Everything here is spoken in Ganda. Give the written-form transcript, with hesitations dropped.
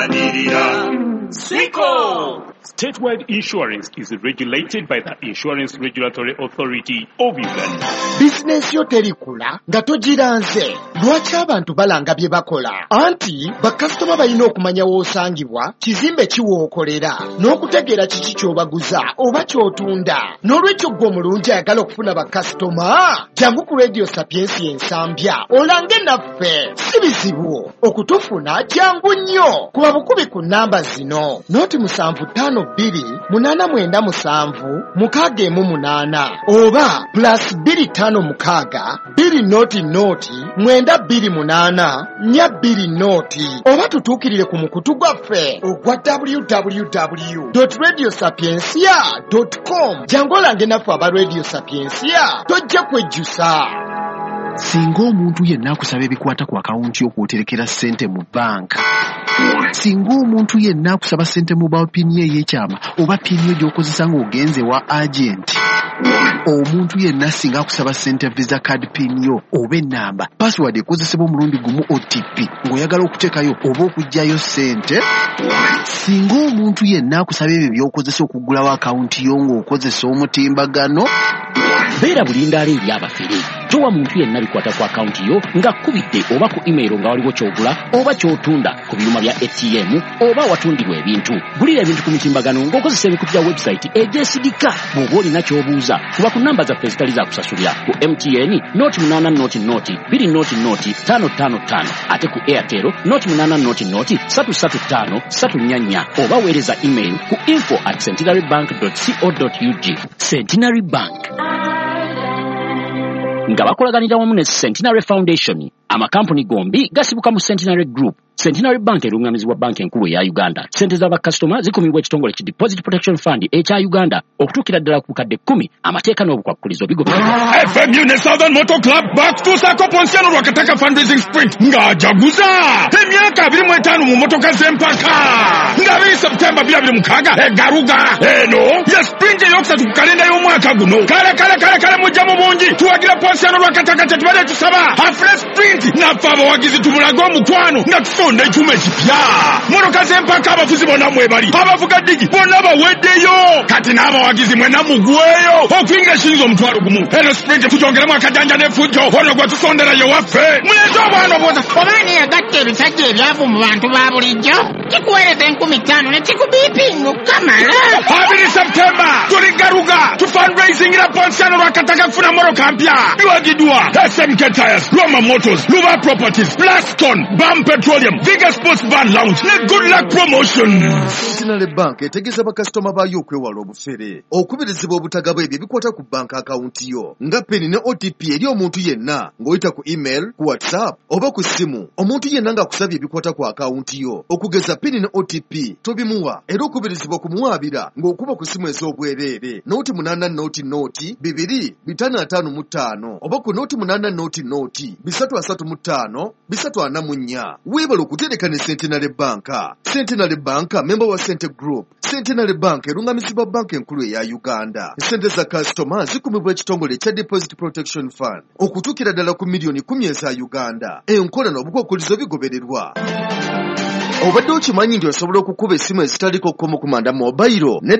Siko! Statewide insurance is regulated by the Insurance Regulatory Authority of Uganda. Business yo terikula nga togiranze. Lwaki abantu balanga bye bakola? Anti bakasitoma balina okumanya w'osangibwa, kizimbe kiwookolera, n'okutegeera kiki ky'obaguza oba ky'otunda. N'olwekyo ggwe omulungi ayagala okufuna bakasitoma, jangu ku Radio Sapiensi Ensambya olange naffe. Si bizibu okutufuna, jangu nnyo. Kuba bukubi ku nnamba zino: 0758976978 oba +256 200 oba tutuukirire ku mukutu gwaffe ogwa www.radiosapiensia.com. jangu olange naffe aba Radio Sapiensia, tojja kwejjusa. Singa omuntu yenna akusaba ebikwata ku akawunti y'okwoterekera ssente mu banka, singa omuntu yenna akusaba ssente mu pini ey'ekyama oba pini gy'okozesa ng'ogenze wa agenti, omuntu yenna singa akusaba ssente visa card pin yo oba ennamba password ekozesebwa omulundi gumu OTP ng'oyagala okuteekayo oba okuggyayo ssente, singa omuntu yenna akusaba ebyo by'okozesa okuggulawo akawunti yo ng'okozesa omutimbagano, beera bulindaala eri abafere. Towa muntu yenna bikwata ku akawunti yo nga kubidde oba ku email nga waliwo ky'ogula oba ky'otunda ku byuma bya ATM oba watundirwa ebintu. Gulira ebintu ku mitimbagano ng'okozesa ebikutu bya website egyesigika. Bw'oba olina ky'obuuza kuba ku nnamba zaffe ezitali za kusasulira ku MTN 0800 ate ku Airtel 0800 oba weereza email ku info@centenarybank.co.ug. Centenary Bank nga bakolaganira wamu ne Centenary Foundation, amakampuni gombi gasibuka mu Centenary Group. Centenary Bank erungamizibwa banki enkulu ya Uganda. Sente z'abakasitoma zikumibwa ekitongole ki Deposit Protection Fund ekya Uganda okutuukira ddala ku bukadde 10. Amateeka n'obukwakulizo bigobererwa. FMU ne Southern Motor Club back to Sako Ponsiano Rwakataka fundraising sprint ng'ajaguza emyaka 25 mu motoka z'empaka nga biri September 26 egaruga eno ya sprint eyokusatu ku kalenda y'omwaka guno. Kale mujja mu bungi tuwagira Ponsiano Rwakataka tetubadde tusaba afre sprint naffe abawagizi tumulaga omukwano nga tusonda ekyuma ekipya. Motoka z'empaka abafuzi bonna mwebali, abavuga digi bonna baweddeyo, kati n'abawagizi mwenna mugweyo okuyinga eshinza omutwalo gumu. Eno sprint tugyongeramu akajanja n'effujjo ono gwe tusonderayo waffe. Muleze obwana obwoza obaani yagatta ebisajja ebyavu mu bantu ba bulijjo kikuweereza 50,000 ne kikubiipinga okukamala. 2 September tuligaruga tufundraisingira Ponsiano Rwakataka kufuna motoka mpya. Biwagidwa SMK Tires, Roma Motors, Luba Properties, Plaston, BAM Petroleum, Viga Sports Van Lounge ne Good Luck Promotions. Centenary Bank etegeeza bakasitoma baayo okwewala obufere, okubirizibwa obutagaba ebyo bikwata ku banka akawunti yo nga peni ne OTP eri omuntu yenna ng'oyita ku email, ku WhatsApp oba ku ssimu. Omuntu yenna ng'akusabye ebikwata ku akawunti yo okugeza peni ne OTP tobimuwa, era okubirizibwa kumuwaabira ng'okuba ku ssimu ez'obwereere noti 88 oba ku noti 88 weebala okutereka ne Centenary Bank. Centenary Bank member wa Cente Group. Centenary Bank erungamizibwa banka enkulu eya Uganda. Sente za kasitoma zikumibwa ekitongole ekya Deposit Protection Fund okutuukira ddala ku miliyoni 10 eza Uganda. Enkola n'obukwakkulizo bigobererwa. Obadde okimanyi nti osobola okukuba essimu ezitaliko kkomo kumanda mobile